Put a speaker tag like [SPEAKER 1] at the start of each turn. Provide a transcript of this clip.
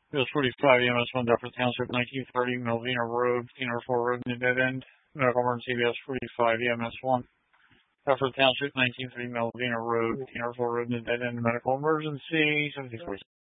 [SPEAKER 1] US 45 EMS 1 Deptford Township, 1930 Melvina Road, Theodore 4 Road, in the dead end. Medical emergency US 45 EMS 1. Deptford Township, 1930 Melvina Road, Theodore 4 Road, in the dead end. Medical emergency, 74.